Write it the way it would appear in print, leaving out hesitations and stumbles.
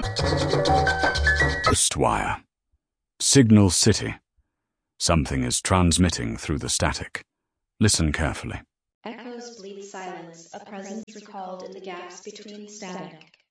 Ghostwire. Signal City. Something is transmitting through the static. Listen carefully. Echoes bleed silence, a presence recalled in the gaps between static.